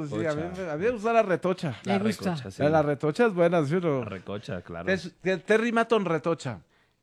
sí, a mí me gusta la retocha. Me gusta. Recocha, sí. La retocha es buena, ¿sí o no? La recocha, claro. ¿Qué rima con retocha?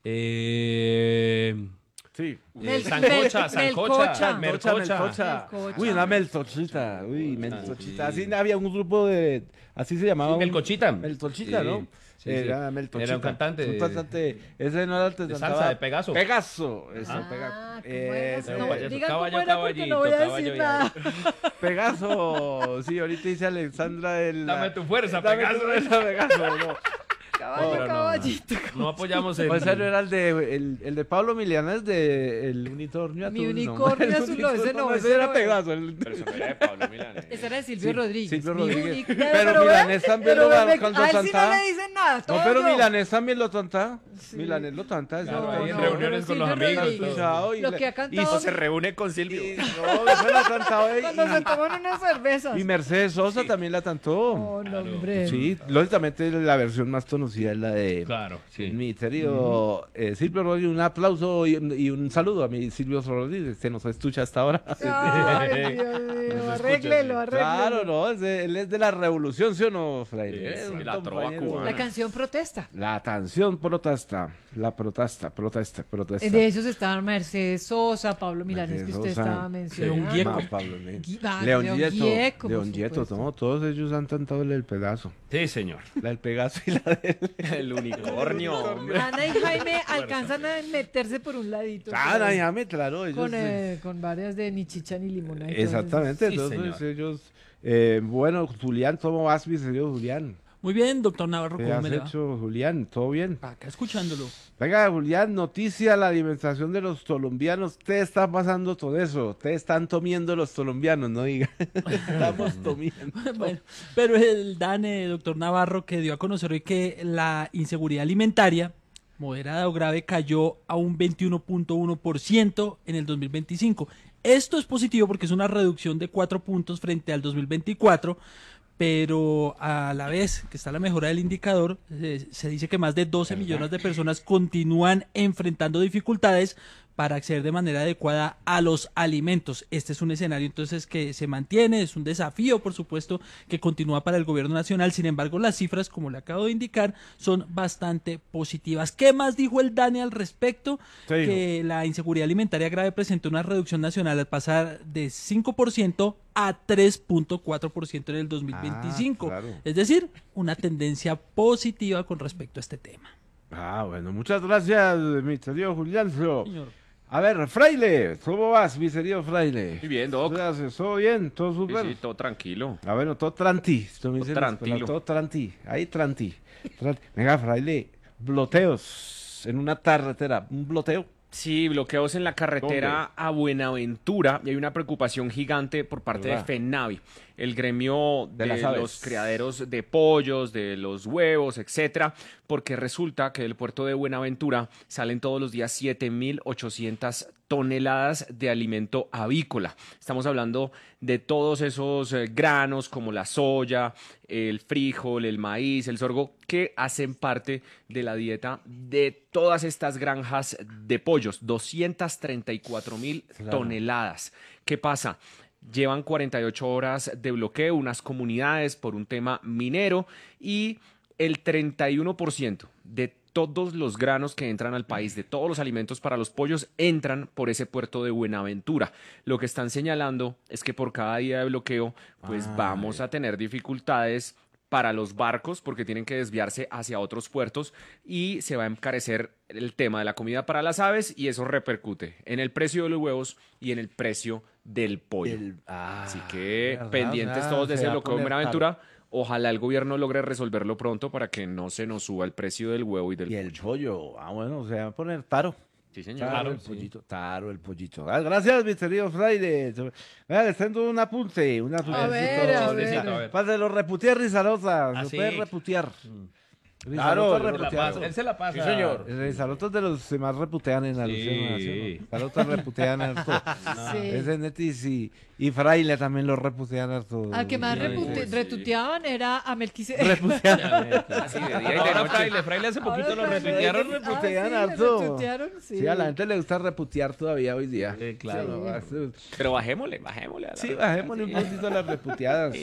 Sí. Sancocha, sancocha, mercocha. Melcocha. Uy, una meltochita. Uy, meltochita. Así había un grupo de... Así se llamaba. Sí, melcochita. Meltochita, Sí, ¿no? sí, sí. Era meltochita. Era un cantante Un cantante. Ese no era el que de cantaba- salsa, de Pegaso. Pegaso. Eso, Ah, ¿cómo era? Ese, No, payaso, digan caballo, cómo era porque no voy a caballito, decir caballo, nada. Pegaso. Sí, ahorita dice Alexandra el... Dame tu fuerza, Dame Pegaso. tu fuerza, Pegaso. No. Caballo, pero no, caballito. No apoyamos el... O ese no era el de Pablo Milanés de El Unicornio Azul. Mi unicornio El azul, no, ese unicornio, no, ese ese era no. Pegaso. Pero eso no era de Pablo Milanés. Ese era de Silvio Sí, Rodríguez. Silvio Mi Rodríguez. único- Pero ve, Milanés también lo pero ve, alcanzó a a él sí no cantar. le dicen nada. No, todo pero yo. Milanés también lo canta. Milanés lo canta. Claro, ahí en no, reuniones con los Silvio amigos. Rodríguez. todo. Lo que ha cantado Se reúne con Silvio. No, eso lo ha cantado cuando se toman unas cervezas. y Mercedes Sosa también la cantó. Oh, no, hombre. Sí, lógicamente la versión más conocida es la de Claro, sí. mi querido Silvio Rodríguez. Un aplauso y un saludo a mi Silvio Rodríguez, que nos escucha hasta ahora. Ay, Dios mío, arréglelo, arréglelo. Claro, no, él es de la revolución, ¿sí o no, Freire? Sí, Es un la trova compañero. cubana. La canción protesta. La canción protesta, la protesta. De esos estaban Mercedes Sosa, Pablo Milanés, que Mercedes usted Sosa, estaba mencionando. León Gieco. No, Pablo, León León Gieco, por León Gieco, supuesto. no, todos ellos han cantado el Pegaso. Sí, señor. La del Pegaso y la del... El unicornio, hombre. Ana y Jaime alcanzan a meterse por un ladito. Ah, por ahí, Jaime, claro, ellos... con varias de ni chicha ni limona. y todo eso. Exactamente, Sí, entonces señor. ellos... bueno, Julián, ¿cómo vas, mi señor Julián? Muy bien, doctor Navarro, ¿Qué ¿cómo has me le va? hecho, Julián? ¿Todo bien? Acá escuchándolo. Venga, Julián, noticia, la alimentación de los colombianos. ¿Qué está pasando todo eso? ¿Te están comiendo los colombianos? No diga. Estamos comiendo. Bueno, pero el DANE, doctor Navarro, que dio a conocer hoy que la inseguridad alimentaria, moderada o grave, cayó a un 21.1% en el 2025. Esto es positivo porque es una reducción de 4 puntos frente al 2024, pero a la vez que está la mejora del indicador, se dice que más de 12 millones de personas continúan enfrentando dificultades para acceder de manera adecuada a los alimentos. Este es un escenario entonces que se mantiene, es un desafío, por supuesto, que continúa para el gobierno nacional. Sin embargo, las cifras, como le acabo de indicar, son bastante positivas. ¿Qué más dijo el DANE al respecto? ¿Qué dijo? Que la inseguridad alimentaria grave presentó una reducción nacional al pasar de 5% a 3.4% en el 2025. claro. Es decir, una tendencia positiva con respecto a este tema. Ah, bueno, muchas gracias, mi querido Julián. Señor. A ver, Fraile, ¿cómo vas, mi querido Fraile? Muy bien, Doc. ¿Qué haces? ¿Todo bien? ¿Todo Sí, súper? sí, todo tranquilo. Ah, bueno, todo tranti. Esto me dicen en la escuela, tranquilo. todo tranti. Ahí tranti. Venga, Fraile, bloteos en una carretera. ¿Un bloteo? Sí, bloqueos en la carretera a Buenaventura y hay una preocupación gigante por parte de ¿Verdad? FENAVI, el gremio De de las aves. los criaderos de pollos, de los huevos, etcétera, porque resulta que del puerto de Buenaventura salen todos los días 7.800 toneladas de alimento avícola. Estamos hablando de todos esos granos como la soya, el frijol, el maíz, el sorgo, que hacen parte de la dieta de todas estas granjas de pollos, 234.000 Claro. toneladas. ¿Qué pasa? Llevan 48 horas de bloqueo unas comunidades por un tema minero y el 31% de todos los granos que entran al país, de todos los alimentos para los pollos, entran por ese puerto de Buenaventura. Lo que están señalando es que por cada día de bloqueo, pues vamos a tener dificultades para los barcos porque tienen que desviarse hacia otros puertos y se va a encarecer el tema de la comida para las aves y eso repercute en el precio de los huevos y en el precio del pollo. Así que verdad, pendientes o sea, todos de se ese va a bloqueo de poner Buenaventura. Ojalá el gobierno logre resolverlo pronto para que no se nos suba el precio del huevo y del Y el pollo. pollo. Ah, bueno, se va a poner taro. Sí, señor. Taro el pollito, taro el pollito. Ah, gracias, mi querido Fraile. Vea, les tengo un apunte. Un apunte. A ver, a ver. Pase, lo reputear Rizarosa. Ah, Se sí. puede reputear. Claro, Rizarosa él se la reputeado. pasa. Él se la pasa. Sí, señor. Rizarosa es de los que más reputean en alusión. Sí. Rizarosa reputean harto. Sí. Ese Netis y Fraile también lo reputean harto. Al que más retuiteaban era a Melquisedec. Reputean. Así de día y de Ahora noche. Fraile hace poquito Ahora lo Fraile retuitearon. dice- reputean sí, le harto. retuitearon, sí. Sí, a la gente le gusta reputear todavía hoy día. Claro. Sí. Pero bajémosle. Sí, bajémosle un poquito las reputeadas.